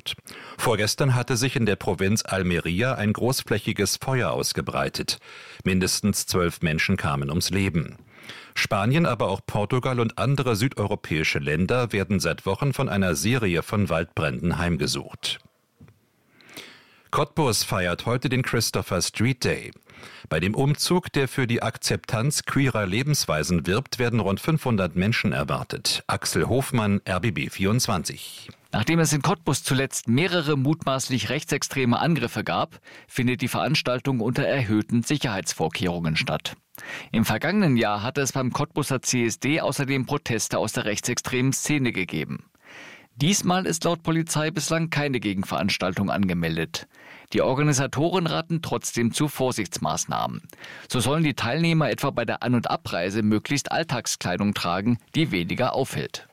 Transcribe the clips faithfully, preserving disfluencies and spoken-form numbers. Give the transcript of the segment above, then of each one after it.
Flucht. Vorgestern hatte sich in der Provinz Almería ein großflächiges Feuer ausgebreitet. Mindestens zwölf Menschen kamen ums Leben. Spanien, aber auch Portugal und andere südeuropäische Länder werden seit Wochen von einer Serie von Waldbränden heimgesucht. Cottbus feiert heute den Christopher Street Day. Bei dem Umzug, der für die Akzeptanz queerer Lebensweisen wirbt, werden rund fünfhundert Menschen erwartet. Axel Hofmann, R B B vierundzwanzig. Nachdem es in Cottbus zuletzt mehrere mutmaßlich rechtsextreme Angriffe gab, findet die Veranstaltung unter erhöhten Sicherheitsvorkehrungen statt. Im vergangenen Jahr hatte es beim Cottbuser C S D außerdem Proteste aus der rechtsextremen Szene gegeben. Diesmal ist laut Polizei bislang keine Gegenveranstaltung angemeldet. Die Organisatoren raten trotzdem zu Vorsichtsmaßnahmen. So sollen die Teilnehmer etwa bei der An- und Abreise möglichst Alltagskleidung tragen, die weniger auffällt.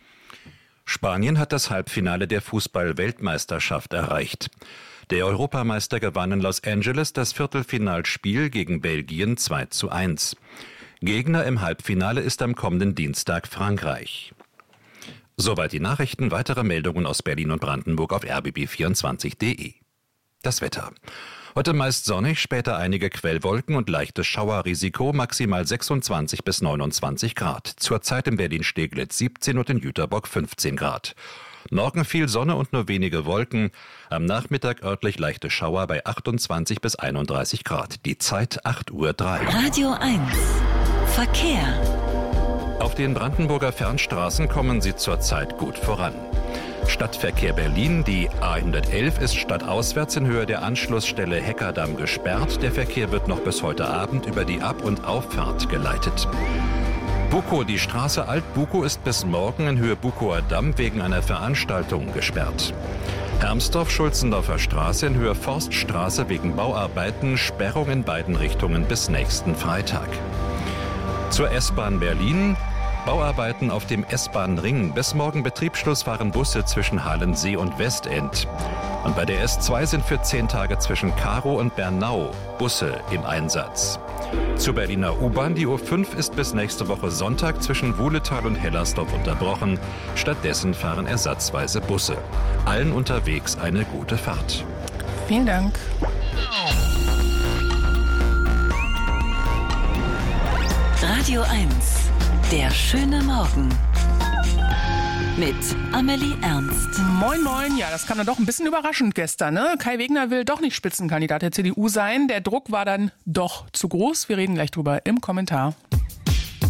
Spanien hat das Halbfinale der Fußball-Weltmeisterschaft erreicht. Der Europameister gewann in Los Angeles das Viertelfinalspiel gegen Belgien zwei zu eins. Gegner im Halbfinale ist am kommenden Dienstag Frankreich. Soweit die Nachrichten. Weitere Meldungen aus Berlin und Brandenburg auf r b b vierundzwanzig punkt de. Das Wetter. Heute meist sonnig, später einige Quellwolken und leichtes Schauerrisiko, maximal sechsundzwanzig bis neunundzwanzig Grad. Zurzeit in Berlin-Steglitz siebzehn und in Jüterbock fünfzehn Grad. Morgen viel Sonne und nur wenige Wolken. Am Nachmittag örtlich leichte Schauer bei achtundzwanzig bis einunddreißig Grad. Die Zeit acht Uhr drei. Radio eins. Verkehr. Auf den Brandenburger Fernstraßen kommen Sie zurzeit gut voran. Stadtverkehr Berlin, die A hundertelf ist stadtauswärts in Höhe der Anschlussstelle Heckerdamm gesperrt. Der Verkehr wird noch bis heute Abend über die Ab- und Auffahrt geleitet. Bukow, die Straße Alt-Bukow ist bis morgen in Höhe Bukower Damm wegen einer Veranstaltung gesperrt. Hermsdorf-Schulzendorfer Straße in Höhe Forststraße wegen Bauarbeiten, Sperrung in beiden Richtungen bis nächsten Freitag. Zur S-Bahn Berlin. Bauarbeiten auf dem S-Bahn-Ring. Bis morgen Betriebsschluss fahren Busse zwischen Halensee und Westend. Und bei der S zwei sind für zehn Tage zwischen Karow und Bernau Busse im Einsatz. Zur Berliner U-Bahn, die U fünf ist bis nächste Woche Sonntag zwischen Wuhletal und Hellersdorf unterbrochen. Stattdessen fahren ersatzweise Busse. Allen unterwegs eine gute Fahrt. Vielen Dank. Radio eins. Der schöne Morgen. Mit Amelie Ernst. Moin, moin. Ja, das kam dann doch ein bisschen überraschend gestern, ne? Kai Wegner will doch nicht Spitzenkandidat der C D U sein. Der Druck war dann doch zu groß. Wir reden gleich drüber im Kommentar.